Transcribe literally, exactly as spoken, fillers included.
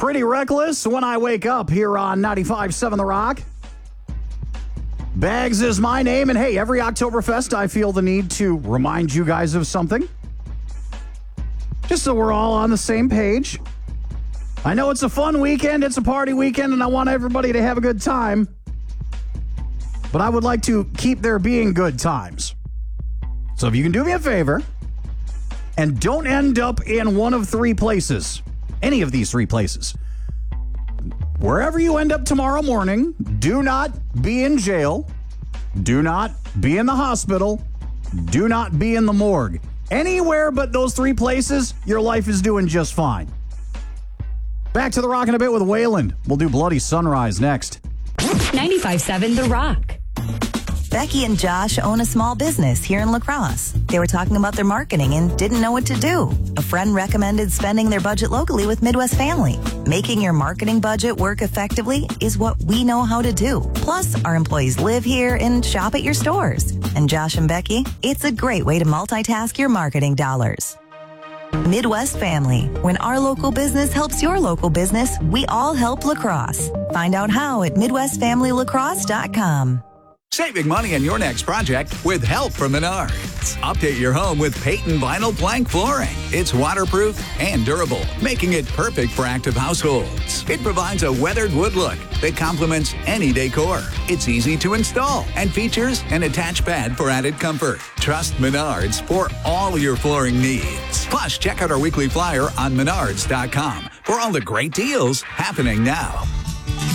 Pretty Reckless When I Wake Up here on ninety-five point seven The Rock. Bags is my name, and hey, every Oktoberfest I feel the need to remind you guys of something. Just so we're all on the same page. I know it's a fun weekend, it's a party weekend, and I want everybody to have a good time. But I would like to keep there being good times. So if you can do me a favor, and don't end up in one of three places, any of these three places. Wherever you end up tomorrow morning, do not be in jail, do not be in the hospital, do not be in the morgue. Anywhere but those three places, your life is doing just fine. Back to The Rock in a bit with Wayland. We'll do Bloody Sunrise next. ninety-five point seven The Rock. Becky and Josh own a small business here in La Crosse. They were talking about their marketing and didn't know what to do. A friend recommended spending their budget locally with Midwest Family. Making your marketing budget work effectively is what we know how to do. Plus, our employees live here and shop at your stores. And Josh and Becky, it's a great way to multitask your marketing dollars. Midwest Family. When our local business helps your local business, we all help La Crosse. Find out how at midwest family lacrosse dot com. Saving money on your next project with help from Menards. Update your home with Peyton Vinyl Plank Flooring. It's waterproof and durable, making it perfect for active households. It provides a weathered wood look that complements any decor. It's easy to install and features an attached pad for added comfort. Trust Menards for all your flooring needs. Plus, check out our weekly flyer on menards dot com for all the great deals happening now.